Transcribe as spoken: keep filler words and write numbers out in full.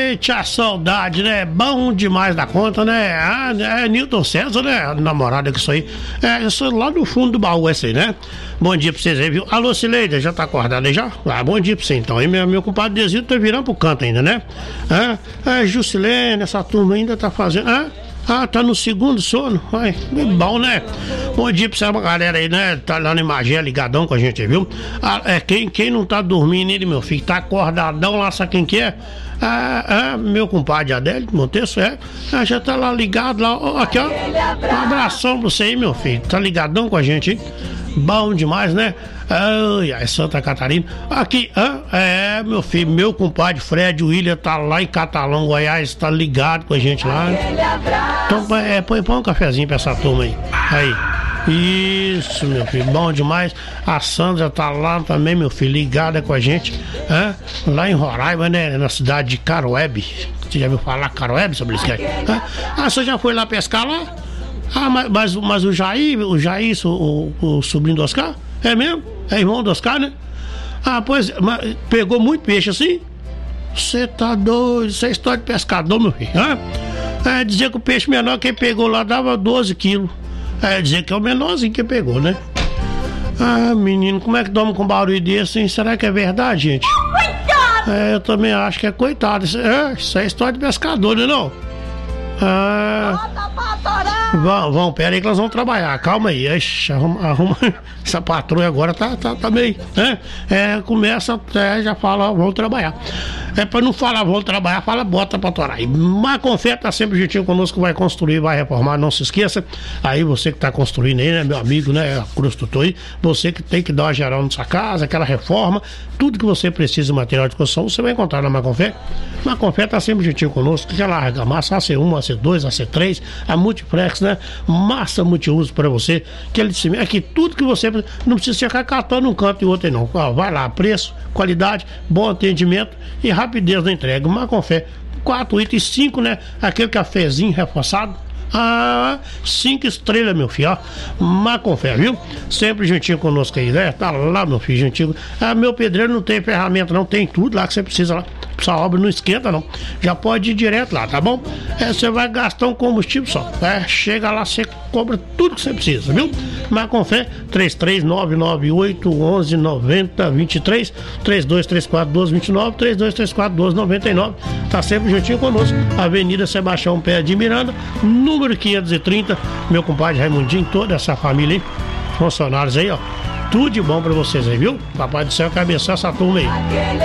Eita, saudade, né? Bom demais da conta, né? Ah, é Newton César, né? Namorada que isso aí. É, isso lá no fundo do baú, esse aí, né? Bom dia pra vocês aí, viu? Alô, Cileida, já tá acordada aí já? Ah, bom dia pra você então. Aí meu, meu compadre Desito tá virando pro canto ainda, né? Ah, é, Jusilene, essa turma ainda tá fazendo. Ah, Ah, tá no segundo sono? Ai, que bom, né? Bom dia pra essa galera aí, né? Tá lá no Imagé, ligadão com a gente, viu? Ah, é, quem, quem não tá dormindo, ele, meu filho, tá acordadão lá, sabe quem que é? Ah, ah, meu compadre Adélio Monteiro, é? Ah, já tá lá ligado lá, ó, aqui, ó. Um abração pra você aí, meu filho. Tá ligadão com a gente, hein? Bom demais, né? Ai, ai, Santa Catarina. Aqui, ah, é, meu filho, meu compadre Fred William tá lá em Catalão, Goiás, tá ligado com a gente lá. Então, é, põe, põe um cafezinho pra essa turma aí. Aí. Isso, meu filho, bom demais. A Sandra tá lá também, meu filho, ligada com a gente. Ah, lá em Roraima, né? Na cidade de Caroebe. Você já viu falar Caroebe sobre isso? Ah, ah, você já foi lá pescar lá? Ah, mas, mas, mas o Jair, o Jair, o, o, o sobrinho do Oscar? É mesmo? É irmão do Oscar, né? Ah, pois, mas pegou muito peixe assim? Você tá doido, isso é história de pescador, meu filho. Ah? É dizer que o peixe menor que ele pegou lá dava doze quilos. É dizer que é o menorzinho que pegou, né? Ah, menino, como é que dorme com um barulho desse, hein? Será que é verdade, gente? Coitado! É, eu também acho que é coitado. Isso é, isso é história de pescador, né não? Ah... Vão, vão, pera aí que nós vamos trabalhar, calma aí. Ixi, arruma, arruma. Essa patroa agora tá, tá, tá meio, né? É, começa, é, já fala, vamos trabalhar. É pra não falar, vamos trabalhar, fala, bota pra torar. E Marconfé tá sempre juntinho conosco, vai construir, vai reformar, não se esqueça. Aí você que tá construindo aí, né, meu amigo, né, a Cruz Tutor aí, você que tem que dar uma geral na sua casa, aquela reforma, tudo que você precisa de material de construção, você vai encontrar na Marconfé. Marconfé tá sempre juntinho conosco, que ela argamassa A C um, A C dois, A C três, a Multiplex, né? Massa multiuso pra você, que ele disse, aqui tudo que você não precisa ficar catando um canto e outro aí não. Ó, vai lá, preço, qualidade, bom atendimento e rapidez da entrega. Marconfé, quatro itens, cinco, né? Aquele cafezinho reforçado. Ah, cinco estrelas, meu filho, ó. Marconfé, viu? Sempre juntinho conosco aí, né? Tá lá, meu filho, juntinho. Ah, meu pedreiro não tem ferramenta, não tem tudo lá que você precisa lá. Essa obra não esquenta, não. Já pode ir direto lá, tá bom? É, você vai gastar um combustível só. É, chega lá, você cobra tudo que você precisa, viu? Marconfé, três três nove nove oito um um nove zero dois três, três dois três quatro dois dois nove, três dois três quatro dois nove nove. Tá sempre juntinho conosco. Avenida Sebastião Pé de Miranda, número quinhentos e trinta. Meu compadre Raimundinho, toda essa família aí, funcionários aí, ó. Tudo de bom pra vocês aí, viu? Papai do céu, que abençoe essa turma aí.